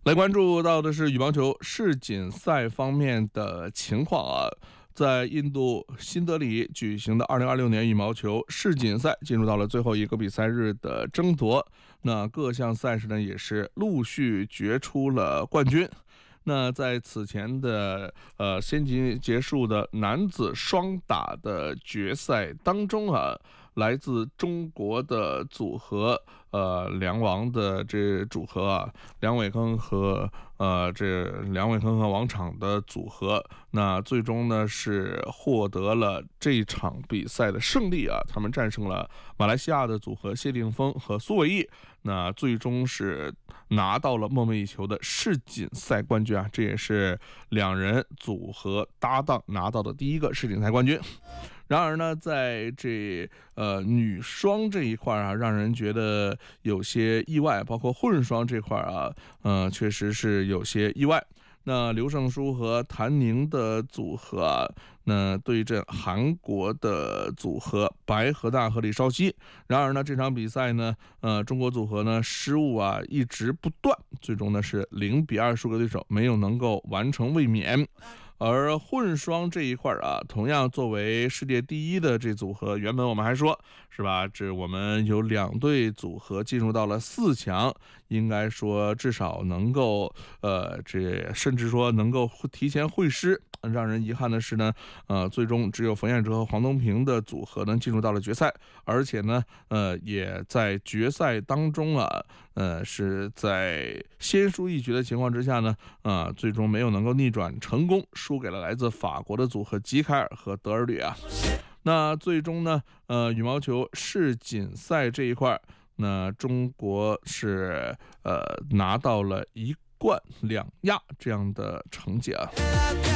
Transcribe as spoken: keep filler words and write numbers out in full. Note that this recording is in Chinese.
来关注到的是羽毛球世锦赛方面的情况啊，在印度新德里举行的二零二六年羽毛球世锦赛进入到了最后一个比赛日的争夺，那各项赛事呢也是陆续决出了冠军。那在此前的呃先前结束的男子双打的决赛当中啊，来自中国的组合呃梁王的这组合啊，梁伟铿和呃这梁伟铿和王昶的组合，那最终呢是获得了这场比赛的胜利啊，他们战胜了马来西亚的组合谢定峰和苏伟毅，那最终是拿到了梦寐以求的世锦赛冠军啊，这也是两人组合搭档拿到的第一个世锦赛冠军。然而呢，在这呃女双这一块啊，让人觉得有些意外，包括混双这块啊，呃，确实是有些意外。那刘胜书和谭宁的组合啊，那对阵韩国的组合白河大和李绍熙。然而呢，这场比赛呢，呃，中国组合呢失误啊一直不断，最终呢是零比二输给对手，没有能够完成卫冕。而混双这一块啊，同样作为世界第一的这组合，原本我们还说是吧，这我们有两对组合进入到了四强，应该说至少能够呃，这甚至说能够提前会师。让人遗憾的是呢，呃，最终只有冯彦哲和黄东萍的组合呢进入到了决赛，而且呢，呃，也在决赛当中啊，呃，是在先输一局的情况之下呢，啊、呃，最终没有能够逆转成功，输给了来自法国的组合吉凯尔和德尔吕啊。那最终呢，呃，羽毛球世锦赛这一块，那中国是呃拿到了一冠两亚这样的成绩啊。